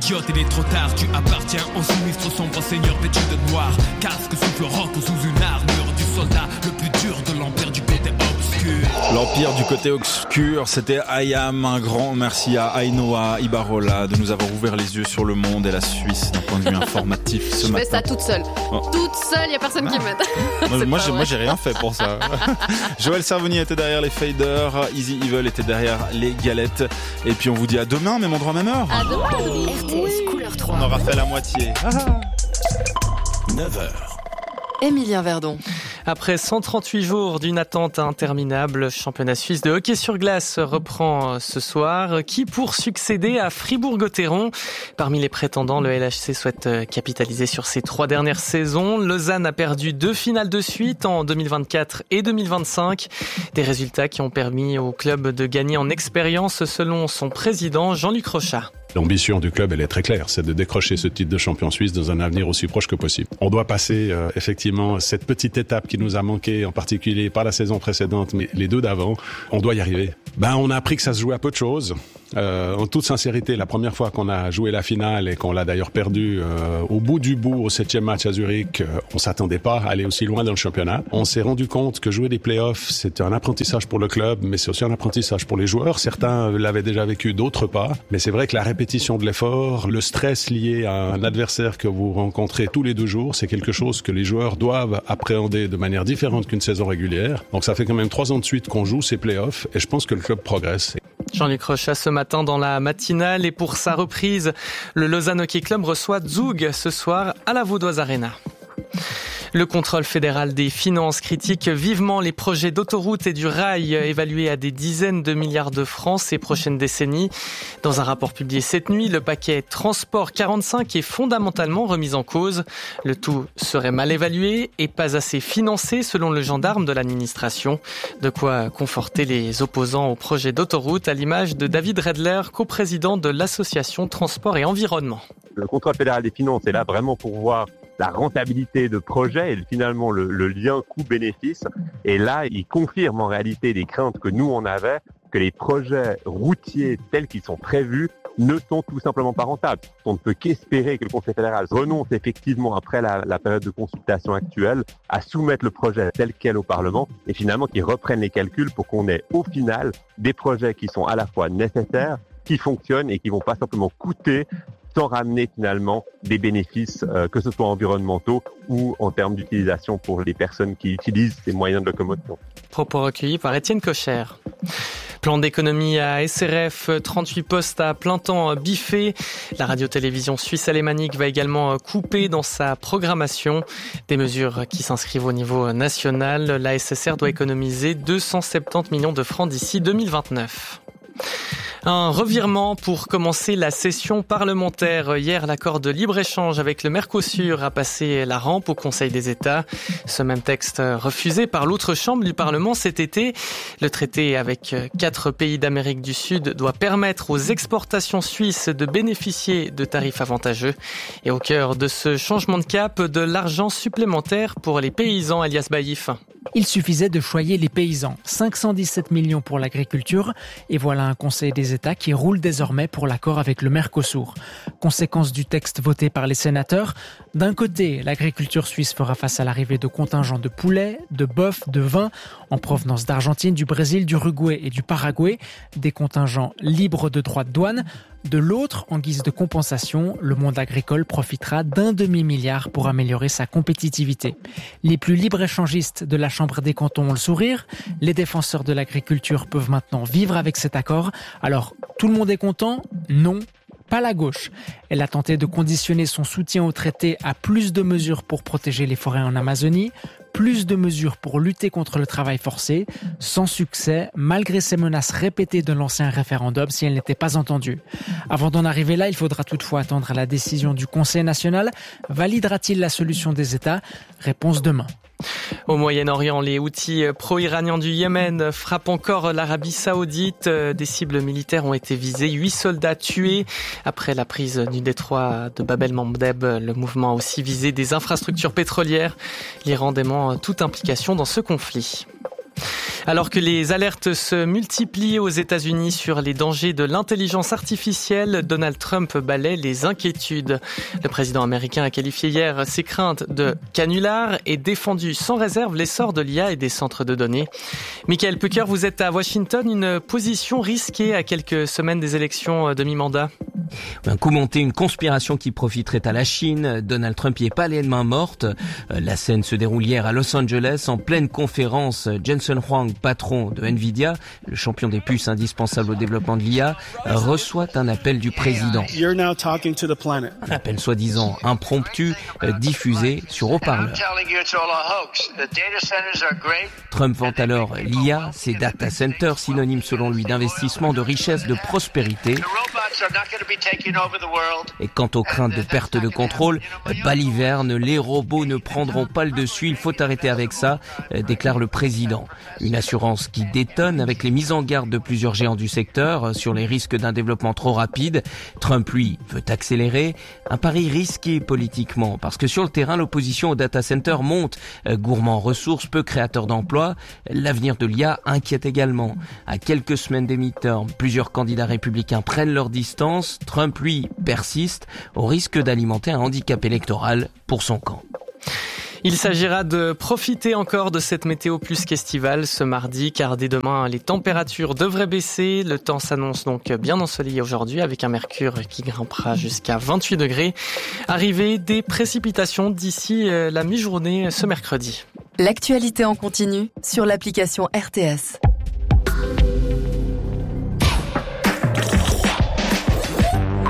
idiote, il est trop tard. Tu appartiens au sinistre sombre seigneur vêtu de noir. Casque souffle roc sous une armure du soldat le plus dur de l'empire du côté obscur. L'empire du côté obscur, c'était Ayam. Un grand merci à Ainoa Ibarola de nous avoir ouvert les yeux sur le monde et la Suisse d'un point de vue informatif ce matin. Je fais ça toute seule. Oh. Toute seule, il n'y a personne qui m'aide. Moi, j'ai rien fait pour ça. Joël Servoni était derrière les faders, Easy Evil était derrière les galettes. Et puis on vous dit à demain, même endroit, même heure. À demain. RTS couleur 3. On aura fait la moitié. 9h. Émilien Verdon. Après 138 jours d'une attente interminable, le championnat suisse de hockey sur glace reprend ce soir. Qui pour succéder à Fribourg-Gotteron? Parmi les prétendants, le LHC souhaite capitaliser sur ses 3 dernières saisons. Lausanne a perdu 2 finales de suite en 2024 et 2025. Des résultats qui ont permis au club de gagner en expérience selon son président Jean-Luc Rochat. L'ambition du club, elle est très claire, c'est de décrocher ce titre de champion suisse dans un avenir aussi proche que possible. On doit passer effectivement cette petite étape qui nous a manqué, en particulier par la saison précédente, mais les 2 d'avant, on doit y arriver. On a appris que ça se jouait à peu de choses. En toute sincérité, la première fois qu'on a joué la finale et qu'on l'a d'ailleurs perdu au bout du bout, au 7e match à Zurich, on s'attendait pas à aller aussi loin dans le championnat. On s'est rendu compte que jouer des playoffs, c'est un apprentissage pour le club, mais c'est aussi un apprentissage pour les joueurs. Certains l'avaient déjà vécu, d'autres pas. Mais c'est vrai que la répétition de l'effort, le stress lié à un adversaire que vous rencontrez tous les 2 jours, c'est quelque chose que les joueurs doivent appréhender de manière différente qu'une saison régulière. Donc ça fait quand même 3 ans de suite qu'on joue ces playoffs et je pense que le club progresse. Jean-Luc Rochat ce matin dans la matinale et pour sa reprise, le Lausanne Hockey Club reçoit Zug ce soir à la Vaudoise Arena. Le contrôle fédéral des finances critique vivement les projets d'autoroute et du rail évalués à des dizaines de milliards de francs ces prochaines décennies. Dans un rapport publié cette nuit, le paquet Transport 45 est fondamentalement remis en cause. Le tout serait mal évalué et pas assez financé selon le gendarme de l'administration. De quoi conforter les opposants au projet d'autoroute à l'image de David Redler, coprésident de l'association Transport et Environnement. Le contrôle fédéral des finances est là vraiment pour voir la rentabilité de projet et finalement le lien coût-bénéfice. Et là, il confirme en réalité les craintes que nous on avait, que les projets routiers tels qu'ils sont prévus ne sont tout simplement pas rentables. On ne peut qu'espérer que le Conseil fédéral renonce effectivement après la période de consultation actuelle à soumettre le projet tel quel au Parlement et finalement qu'ils reprennent les calculs pour qu'on ait au final des projets qui sont à la fois nécessaires, qui fonctionnent et qui vont pas simplement coûter sans ramener finalement des bénéfices, que ce soit environnementaux ou en termes d'utilisation pour les personnes qui utilisent ces moyens de locomotion. Propos recueillis par Étienne Cocher. Plan d'économie à SRF, 38 postes à plein temps biffés. La radio-télévision suisse alémanique va également couper dans sa programmation. Des mesures qui s'inscrivent au niveau national. La SSR doit économiser 270 millions de francs d'ici 2029. Un revirement pour commencer la session parlementaire. Hier, l'accord de libre-échange avec le Mercosur a passé la rampe au Conseil des États. Ce même texte refusé par l'autre chambre du Parlement cet été. Le traité avec 4 pays d'Amérique du Sud doit permettre aux exportations suisses de bénéficier de tarifs avantageux. Et au cœur de ce changement de cap, de l'argent supplémentaire pour les paysans, Elias Baïf. Il suffisait de choyer les paysans. 517 millions pour l'agriculture. Et voilà un Conseil des États qui roule désormais pour l'accord avec le Mercosur. Conséquence du texte voté par les sénateurs. D'un côté, l'agriculture suisse fera face à l'arrivée de contingents de poulets, de bœufs, de vins en provenance d'Argentine, du Brésil, du Uruguay et du Paraguay. Des contingents libres de droits de douane. De l'autre, en guise de compensation, le monde agricole profitera d'1 demi-milliard pour améliorer sa compétitivité. Les plus libre-échangistes de la Chambre des cantons ont le sourire. Les défenseurs de l'agriculture peuvent maintenant vivre avec cet accord. Alors, tout le monde est content ? Non. Pas la gauche. Elle a tenté de conditionner son soutien au traité à plus de mesures pour protéger les forêts en Amazonie, plus de mesures pour lutter contre le travail forcé, sans succès, malgré ces menaces répétées de l'ancien référendum si elle n'était pas entendue. Avant d'en arriver là, il faudra toutefois attendre la décision du Conseil national. Validera-t-il la solution des États ? Réponse demain. Au Moyen-Orient, les Houthis pro-iraniens du Yémen frappent encore l'Arabie Saoudite. Des cibles militaires ont été visées, 8 soldats tués. Après la prise du détroit de Bab el-Mandeb, le mouvement a aussi visé des infrastructures pétrolières. L'Iran dément toute implication dans ce conflit. Alors que les alertes se multiplient aux États-Unis sur les dangers de l'intelligence artificielle, Donald Trump balaie les inquiétudes. Le président américain a qualifié hier ses craintes de canular et défendu sans réserve l'essor de l'IA et des centres de données. Michael Pucker, vous êtes à Washington, une position risquée à quelques semaines des élections de mi-mandat. Un coup monté, une conspiration qui profiterait à la Chine. Donald Trump y est pas les mains mortes. La scène se déroule hier à Los Angeles en pleine conférence. Jensen Huang, patron de Nvidia, le champion des puces indispensables au développement de l'IA, reçoit un appel du président. Un appel soi-disant impromptu, diffusé sur haut-parleur. Trump vante alors l'IA, ses data centers, synonyme selon lui d'investissement, de richesse, de prospérité. Et quant aux craintes de perte de contrôle, baliverne, les robots ne prendront pas le dessus, il faut arrêter avec ça, déclare le président. Une assurance qui détonne avec les mises en garde de plusieurs géants du secteur sur les risques d'un développement trop rapide. Trump, lui, veut accélérer. Un pari risqué politiquement, parce que sur le terrain, l'opposition au data center monte. Gourmand en ressources, peu créateur d'emplois. L'avenir de l'IA inquiète également. À quelques semaines des midterms, plusieurs candidats républicains prennent leur distance. Trump, lui, persiste au risque d'alimenter un handicap électoral pour son camp. Il s'agira de profiter encore de cette météo plus qu'estivale ce mardi, car dès demain, les températures devraient baisser. Le temps s'annonce donc bien ensoleillé aujourd'hui, avec un mercure qui grimpera jusqu'à 28 degrés. Arrivée des précipitations d'ici la mi-journée ce mercredi. L'actualité en continu sur l'application RTS.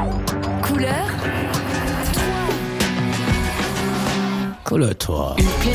Couleur 3.